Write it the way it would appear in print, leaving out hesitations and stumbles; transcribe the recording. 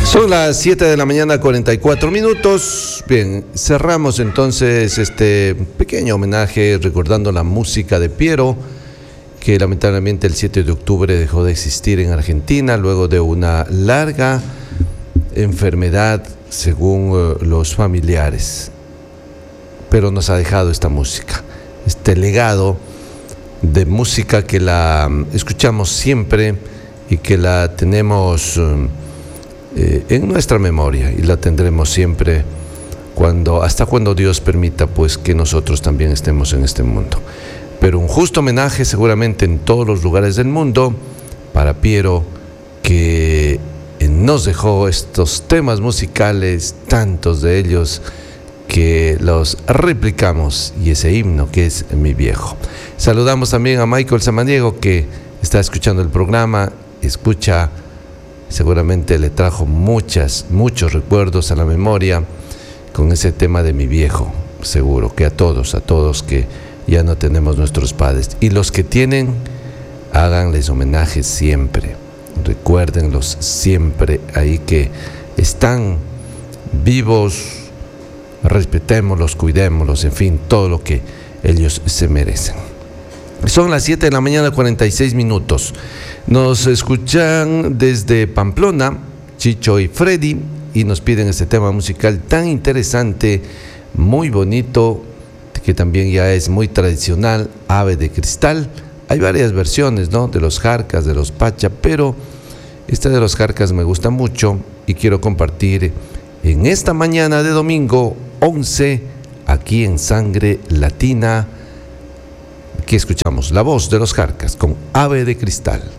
Son las 7 de la mañana, 44 minutos. Bien, cerramos entonces este pequeño homenaje recordando la música de Piero, que lamentablemente el 7 de octubre dejó de existir en Argentina luego de una larga enfermedad, según los familiares. Pero nos ha dejado esta música, este legado de música que la escuchamos siempre y que la tenemos en nuestra memoria, y la tendremos siempre hasta cuando Dios permita pues que nosotros también estemos en este mundo. Pero un justo homenaje seguramente en todos los lugares del mundo para Piero, que nos dejó estos temas musicales, tantos de ellos que los replicamos, y ese himno que es Mi Viejo. Saludamos también a Michael Samaniego, que está escuchando el programa, seguramente le trajo muchos recuerdos a la memoria con ese tema de Mi Viejo. Seguro que a todos que ya no tenemos nuestros padres, y los que tienen, háganles homenaje siempre, recuérdenlos siempre ahí que están vivos, respetémoslos, cuidémoslos, en fin, todo lo que ellos se merecen. Son las 7 de la mañana, 46 minutos. Nos escuchan desde Pamplona, Chicho y Freddy, y nos piden este tema musical tan interesante, muy bonito, que también ya es muy tradicional, Ave de Cristal. Hay varias versiones, ¿no?, de los Jarcas, de los Pacha, pero esta de los Jarcas me gusta mucho y quiero compartir en esta mañana de domingo 11, aquí en Sangre Latina. Aquí escuchamos la voz de los Jarcas con Ave de Cristal.